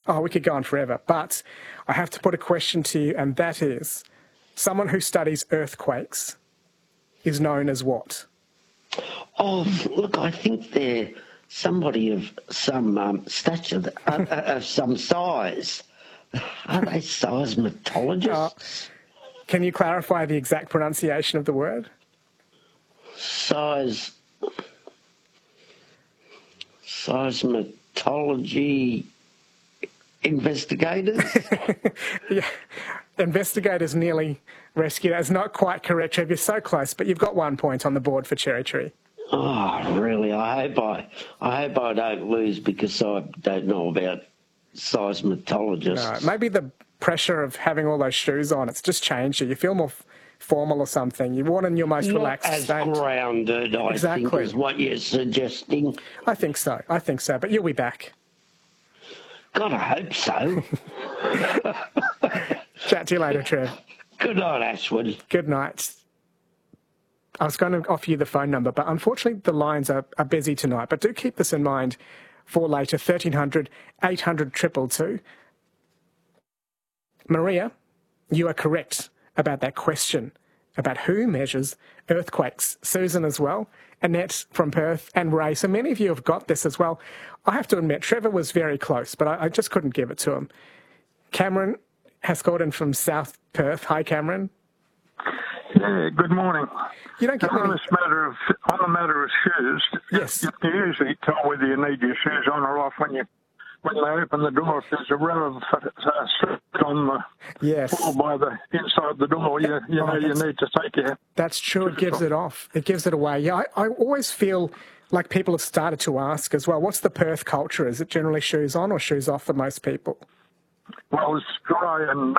Oh, we could go on forever, but I have to put a question to you, and that is, someone who studies earthquakes is known as what? Oh, look, I think they're somebody of some stature, of some size. Are they seismologists? Can you clarify the exact pronunciation of the word? Seismology investigators? Yeah, investigators nearly rescued. That's not quite correct, Trev. You're so close, but you've got 1 point on the board for Cherry Tree. Oh, really? I hope I don't lose because I don't know about seismologists. No, maybe the pressure of having all those shoes on, it's just changed you. You feel more formal or something. You want in your most relaxed state. Not as grounded, I think, is what you're suggesting. I think so, but you'll be back. God, I hope so. Chat to you later, Trev. Good night, Ashwood. Good night. I was going to offer you the phone number, but unfortunately the lines are busy tonight. But do keep this in mind for later, 1300 800 222. Maria, you are correct about that question about who measures earthquakes. Susan as well, Annette from Perth, and Ray. So many of you have got this as well. I have to admit, Trevor was very close, but I just couldn't give it to him. Cameron has called in from South Perth. Hi, Cameron. Yeah, good morning. You don't get on the matter of shoes, yes. You usually tell whether you need your shoes on or off when they open the door. If there's a row of strips on the floor by the inside the door, you need to take your... That's true. It gives it off. It gives it away. Yeah, I always feel like people have started to ask as well, what's the Perth culture? Is it generally shoes on or shoes off for most people? Well, it's dry and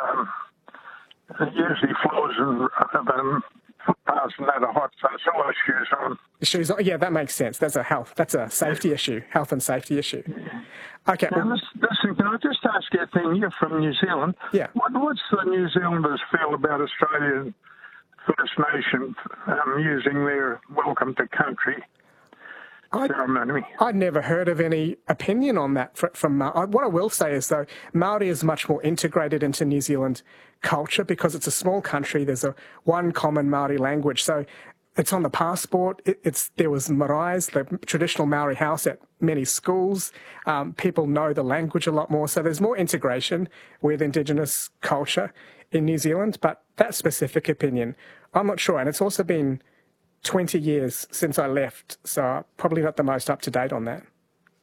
usually floors and footpaths and that are hot, so it's always shoes on. Shoes on, yeah, that makes sense. That's a safety issue, health and safety issue. Okay. Now, listen, can I just ask you a thing? You're from New Zealand. Yeah. What's the New Zealanders feel about Australian First Nation using their welcome to country ceremony? I'd never heard of any opinion on that from Maori. What I will say is, though, Maori is much more integrated into New Zealand culture because it's a small country. There's one common Maori language. So it's on the passport. There was marae's, the traditional Maori house at many schools. People know the language a lot more. So there's more integration with Indigenous culture in New Zealand. But that specific opinion, I'm not sure. And it's also been 20 years since I left, so probably not the most up-to-date on that.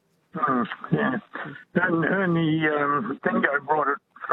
Yeah. And Ernie Dingo brought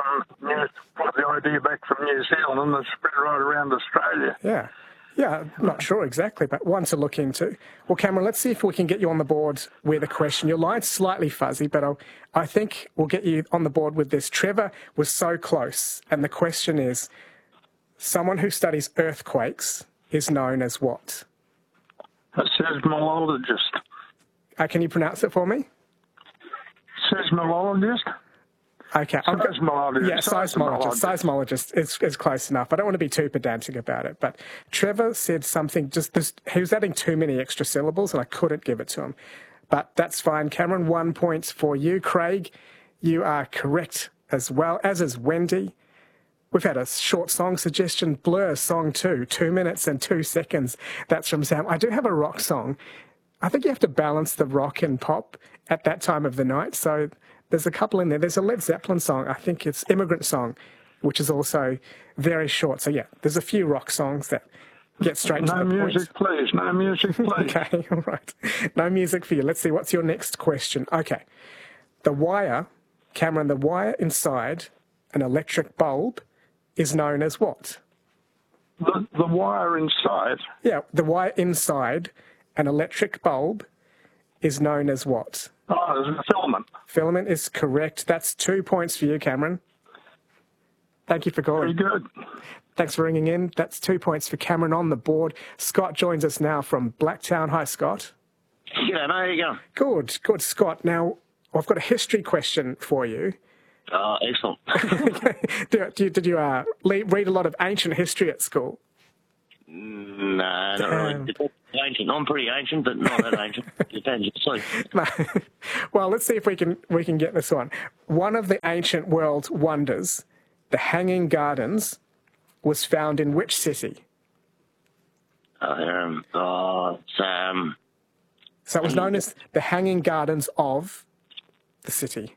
the idea back from New Zealand and it's spread right around Australia. Yeah, I'm not sure exactly, but one to look into. Well, Cameron, let's see if we can get you on the board with a question. Your line's slightly fuzzy, but I think we'll get you on the board with this. Trevor was so close, and the question is, someone who studies earthquakes is known as what? A seismologist. Can you pronounce it for me? Seismologist? Okay. Seismologist. Yeah, seismologist is close enough. I don't want to be too pedantic about it. But Trevor said something, he was adding too many extra syllables and I couldn't give it to him. But that's fine. Cameron, 1 point for you. Craig, you are correct as well, as is Wendy. We've had a short song suggestion, Blur song 2, 2 minutes and 2 seconds. That's from Sam. I do have a rock song. I think you have to balance the rock and pop at that time of the night. So there's a couple in there. There's a Led Zeppelin song. I think it's Immigrant Song, which is also very short. So, yeah, there's a few rock songs that get straight to the point. No music, please. No music, please. Okay, all right. No music for you. Let's see. What's your next question? Okay. The wire, Cameron, the wire inside an electric bulb is known as what? The wire inside? Yeah, the wire inside an electric bulb is known as what? Oh, it's a filament. Filament is correct. That's 2 points for you, Cameron. Thank you for calling. Very good. Thanks for ringing in. That's 2 points for Cameron on the board. Scott joins us now from Blacktown. Hi, Scott. G'day, mate. How you going? Good, Scott. Now, I've got a history question for you. Excellent. Did you read a lot of ancient history at school? No, not really. It's ancient. I'm pretty ancient, but not that ancient. Depends. Well, let's see if we can get this one. One of the ancient world's wonders, the Hanging Gardens, was found in which city? So it was known as the Hanging Gardens of the city.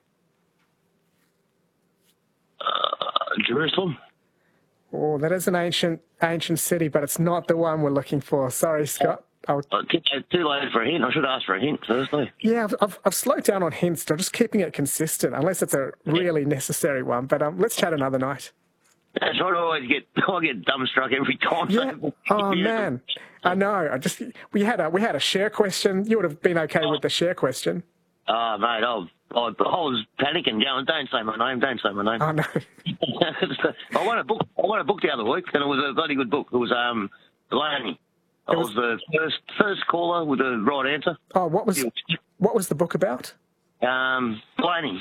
Jerusalem. Oh, that is an ancient city, but it's not the one we're looking for. Sorry, Scott. Too late for a hint. I should ask for a hint firstly. Yeah, I've slowed down on hints. I'm just keeping it consistent, unless it's a really necessary one. But let's chat another night. That's what I get dumbstruck every time. Yeah. Oh man, I know. We had a share question. You would have been okay with the share question. Oh mate, I was panicking, going, "Don't say my name, don't say my name." Oh no. I won a book the other week, and it was a bloody good book. It was Delaney. I was the first caller with the right answer. Oh, what was the book about? Blaney,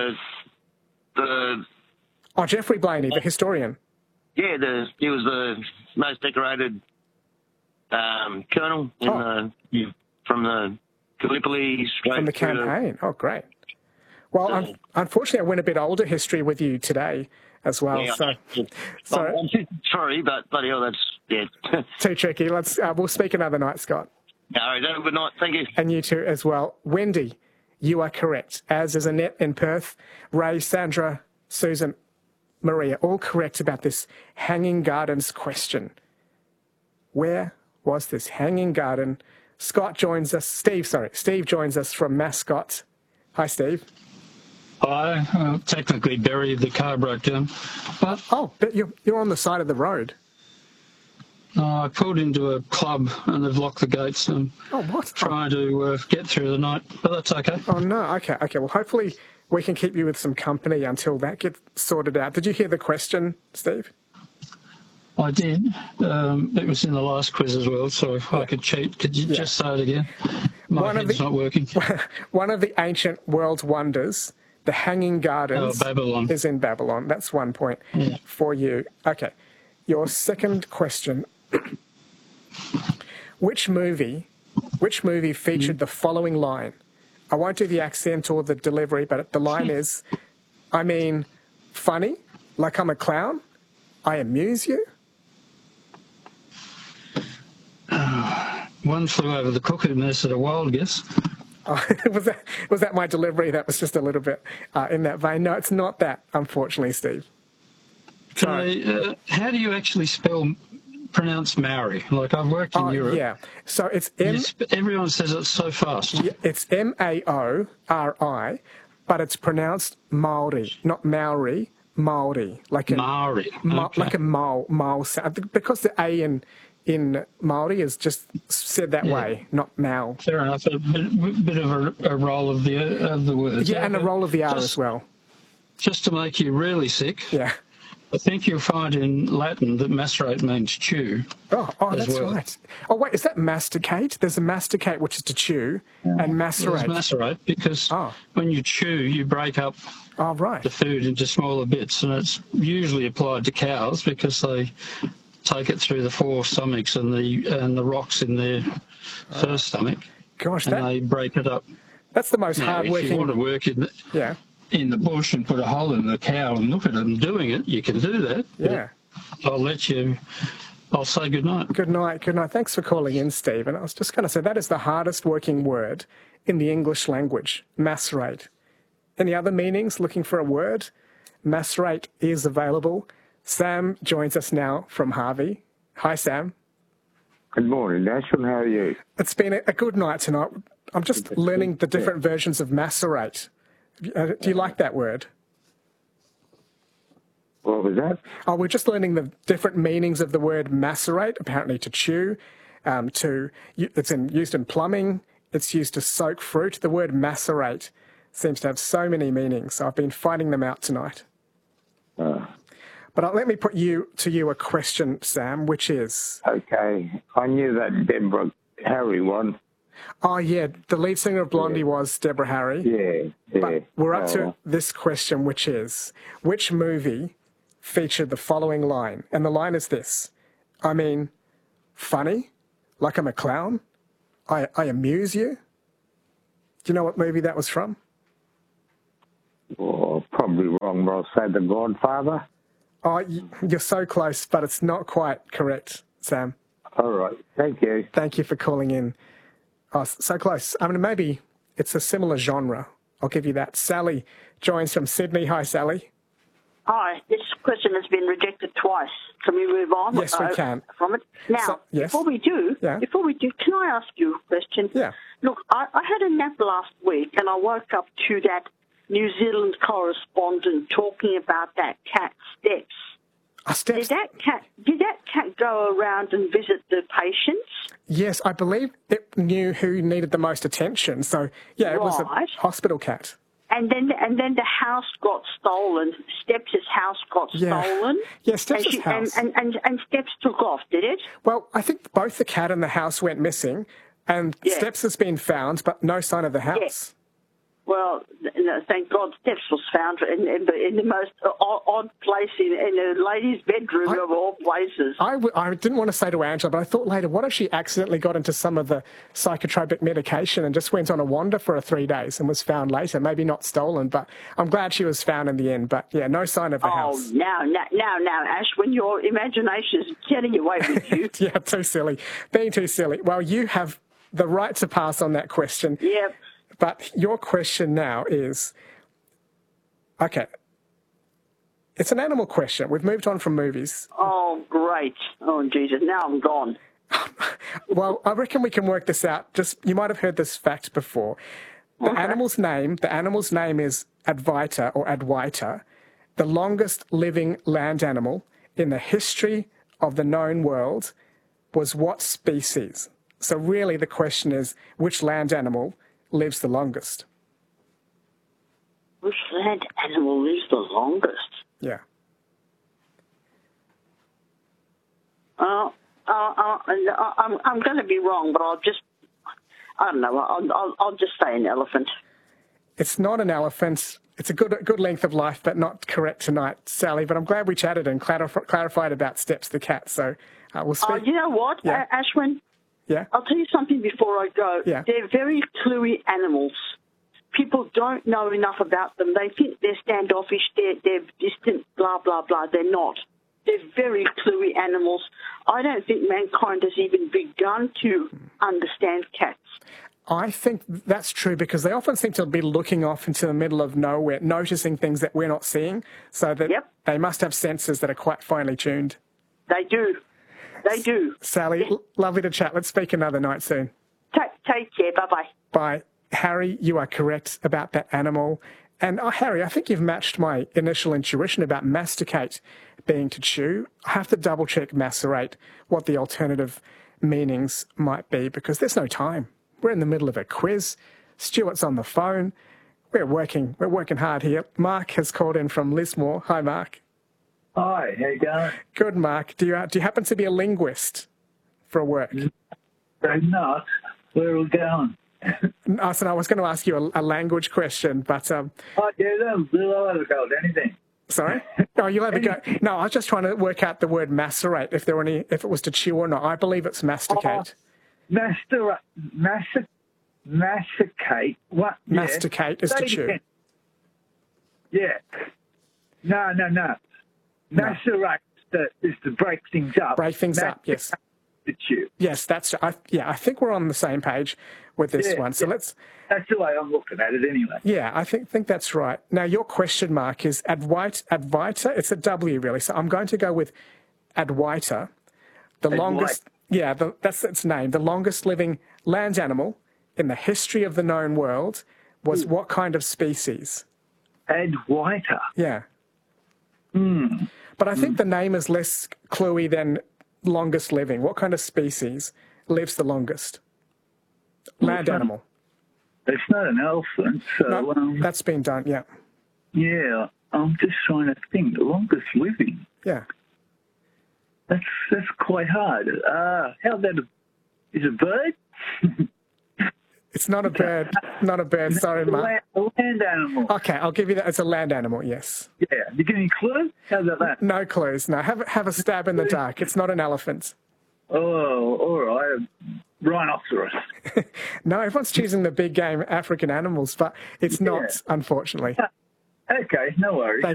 the Geoffrey Blaney, the historian. Yeah, he was the most decorated colonel from the Gallipoli straight from the campaign. Oh, great. Well, unfortunately, I went a bit older history with you today as well. Yeah, so I'm sorry, but bloody hell, that's too tricky. We'll speak another night, Scott. All right, have a good night. Thank you. And you too as well. Wendy, you are correct, as is Annette in Perth, Ray, Sandra, Susan, Maria, all correct about this Hanging Gardens question. Where was this Hanging Garden? Steve joins us from Mascot. Hi, Steve. Hi. Technically, Barry, the car broke down. But you're on the side of the road. I pulled into a club and they've locked the gates. And trying to get through the night, but that's okay. Oh, no. Okay. Well, hopefully we can keep you with some company until that gets sorted out. Did you hear the question, Steve? I did. It was in the last quiz as well, so if I could cheat. Could you just say it again? My head's not working. One of the ancient world's wonders, the Hanging Gardens, is in Babylon. That's 1 point for you. Okay. Your second question. Which movie featured the following line? I won't do the accent or the delivery, but the line is, I mean, funny, like I'm a clown, I amuse you. One Flew Over the Cuckoo's Nest at a wild guess. Oh, was that my delivery? That was just a little bit in that vein. No, it's not that, unfortunately, Steve. So, how do you actually pronounce Maori? Like, I've worked in Europe. Yeah, so it's everyone says it so fast. Yeah, it's Maori, but it's pronounced Maori, not Maori, Maori. Like Maori. Like a Maori sound. Because the A in Maori is just said that way, not Mau. Fair enough. A bit of a roll of the words. Yeah, and a roll of the R as well. Just to make you really sick. Yeah. I think you'll find in Latin that macerate means chew. Oh, that's right. Oh, wait, is that masticate? There's a masticate, which is to chew, and macerate. It's macerate because when you chew, you break up the food into smaller bits, and it's usually applied to cows because they take it through the four stomachs and the rocks in their first stomach. Gosh, and they break it up. That's the most hard-working. If you want to work in the bush and put a hole in the cow and look at them doing it, you can do that. Yeah. I'll say good night. Good night. Thanks for calling in, Steve. And I was just going to say that is the hardest working word in the English language, macerate. Any other meanings? Looking for a word? Macerate is available. Sam joins us now from Harvey. Hi, Sam. Good morning, Nashville. How are you? It's been a good night tonight. I'm just learning the different versions of macerate. Do you like that word? What was that? Oh, we're just learning the different meanings of the word macerate, apparently to chew, it's used in plumbing, it's used to soak fruit. The word macerate seems to have so many meanings, so I've been finding them out tonight. But let me put to you a question, Sam, which is... Okay, I knew that Deborah Harry one. Oh, yeah, the lead singer of Blondie was Deborah Harry. Yeah. But we're up to this question, which is, which movie featured the following line? And the line is this, I mean, funny, like I'm a clown. I amuse you. Do you know what movie that was from? Oh, probably wrong, but I'll say The Godfather. Oh, you're so close, but it's not quite correct, Sam. All right. Thank you. Thank you for calling in. Oh, so close. I mean, maybe it's a similar genre. I'll give you that. Sally joins from Sydney. Hi, Sally. Hi. This question has been rejected twice. Can we move on? Yes, we can. From it now. Yes. Before we do, can I ask you a question? Yeah. Look, I had a nap last week, and I woke up to that New Zealand correspondent talking about that cat Steps. Steps. Did that cat go around and visit the patients? Yes, I believe it knew who needed the most attention. So yeah, it was a hospital cat. And then the house got stolen. Steps' house got stolen. Yeah, Steps' house. And Steps took off, did it? Well, I think both the cat and the house went missing, and Steps has been found, but no sign of the house. Yeah. Well, thank God Steps was found in the most odd place in a lady's bedroom of all places. I didn't want to say to Angela, but I thought later, what if she accidentally got into some of the psychotropic medication and just went on a wander for 3 days and was found later? Maybe not stolen, but I'm glad she was found in the end. But yeah, no sign of the house. Oh, now, Ash, when your imagination is getting away with you. Yeah, too silly. Being too silly. Well, you have the right to pass on that question. Yep. But your question now is, okay, it's an animal question. We've moved on from movies. Oh, great. Oh, Jesus, now I'm gone. Well, I reckon we can work this out. You might have heard this fact before. The animal's name is Advaita or Adwaita, the longest living land animal in the history of the known world was what species? So really the question is, which land animal lives the longest? Which land animal lives the longest? Yeah. I'm going to be wrong, but I don't know. I'll just say an elephant. It's not an elephant. It's a good length of life, but not correct tonight, Sally. But I'm glad we chatted and clarified about Steps the cat. So we'll speak. You know what, Ashwin? Yeah. I'll tell you something before I go. Yeah. They're very cluey animals. People don't know enough about them. They think they're standoffish, they're distant, blah, blah, blah. They're not. They're very cluey animals. I don't think mankind has even begun to understand cats. I think that's true because they often seem to be looking off into the middle of nowhere, noticing things that we're not seeing, so that they must have senses that are quite finely tuned. They do. They do. Sally, lovely to chat. Let's speak another night soon. Take care. Bye-bye. Bye. Harry, you are correct about that animal. And Harry, I think you've matched my initial intuition about masticate being to chew. I have to double-check macerate, what the alternative meanings might be, because there's no time. We're in the middle of a quiz. Stuart's on the phone. We're working hard here. Mark has called in from Lismore. Hi, Mark. Hi, how you going? Good, Mark. Do you happen to be a linguist for work? I'm not. Where are we going? So I was going to ask you a language question, but... I'll have a go at anything. Sorry? Oh, you'll have a go. No, I was just trying to work out the word macerate, if it was to chew or not. I believe it's masticate. Masticate? What? Masticate is to chew. Yeah. No. Macerate is to break things up. Break things up, yes. To chew. Yes, I think we're on the same page with this one. So let's... That's the way I'm looking at it anyway. Yeah, I think that's right. Now, your question mark is Adwaita. It's a W, really. So I'm going to go with Adwaita, the longest... Yeah, that's its name. The longest living land animal in the history of the known world was what kind of species? Adwaita. Yeah. But I think the name is less cluey than longest living. What kind of species lives the longest? Land animal. It's not an elephant, so... No, that's been done, yeah. Yeah, I'm just trying to think. The longest living? Yeah. That's quite hard. How about is it a bird? It's not a bird. Not a bird, sorry, Mark. A land animal. Okay, I'll give you that. It's a land animal, yes. Yeah. You give me any clues? How about that? No clues, no. Have a stab in the dark. It's not an elephant. Oh, all right. Rhinoceros. No, everyone's choosing the big game African animals, but it's not, unfortunately. Okay, no worries.